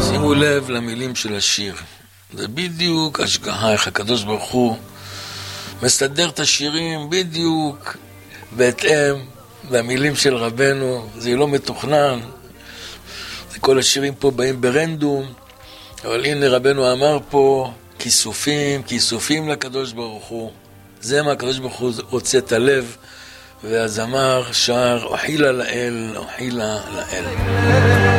שימו לב למילים של השיר. זה בדיוק השגחה, איך הקדוש ברוך הוא מסדר את השירים בדיוק בהתאם למילים של רבנו. זה לא מתוכנן, זה כל השירים פה באים ברנדום, אבל הנה רבנו אמר פה כיסופים לקדוש ברוך הוא. זה מה הקדוש ברוך הוא רוצה את הלב, והזמר שר אוכילה לאל, אוכילה לאל.